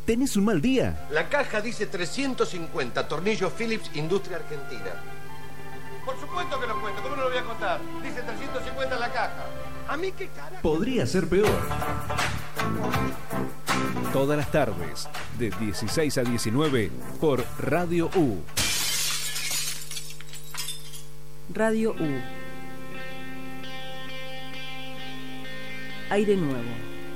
tenés un mal día. La caja dice 350, tornillos Phillips, Industria Argentina. Por supuesto que lo cuento, ¿cómo no lo voy a contar? Dice 350 en la caja. ¿A mí qué carajo? Podría ser peor. Todas las tardes, de 16 a 19, por Radio U. Radio U. Aire nuevo.